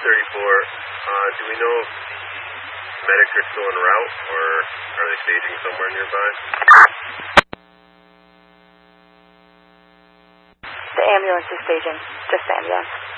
Do we know if the medics are still en route, or are they staging somewhere nearby? The ambulance is staging. Just the ambulance.